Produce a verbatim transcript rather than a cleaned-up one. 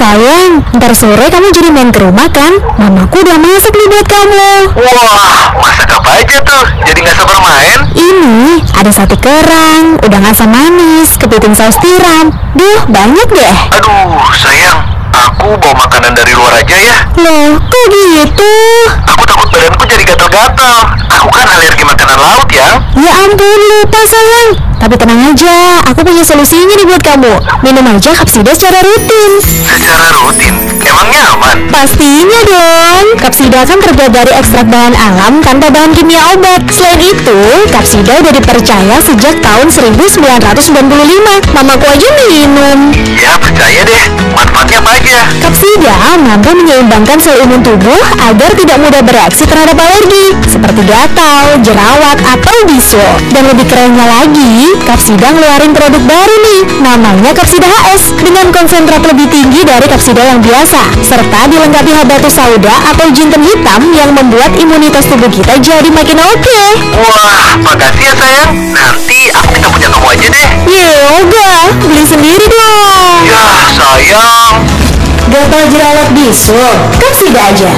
sayang, ntar sore kamu jadi main ke rumah kan? Mamaku udah masak nih buat kamu. Wah, masak apa aja tuh? Jadi nggak sabar main? Ini ada sate kerang, udang asam manis, kepiting saus tiram. Duh, banyak deh. Aduh, sayang, aku bawa makanan dari luar aja ya. Loh, kok gitu? Aku takut badanku jadi gatal-gatal. Aku kan alergi makanan laut ya. Ya ampun, lupa sayang. Tapi tenang aja, aku punya solusinya nih buat kamu. Minum aja Kapsida secara rutin. Secara rutin? Emangnya aman? Pastinya dong. Kapsida kan terbuat dari ekstrak bahan alam tanpa bahan kimia obat. Selain itu, Kapsida udah dipercaya sejak tahun seribu sembilan ratus sembilan puluh lima. Mamaku aja minum. Ya, percaya deh. Manfaatnya apa aja? Kapsida mampu menyeimbangkan sel imun tubuh agar tidak mudah bereaksi terhadap alergi, seperti gatal, jerawat, atau bisul. Dan lebih kerennya lagi, Kapsida ngeluarin produk baru nih, namanya Kapsida H S, dengan konsentrat lebih tinggi dari Kapsida yang biasa, serta dilengkapi habatus sauda atau jinten hitam yang membuat imunitas tubuh kita jadi makin oke. Wah, makasih ya sayang. Nanti aku minta punya kamu aja deh. Yoga, beli sendiri dong. Ya, sayang. Gatal jerawat bisul, Kapsida aja.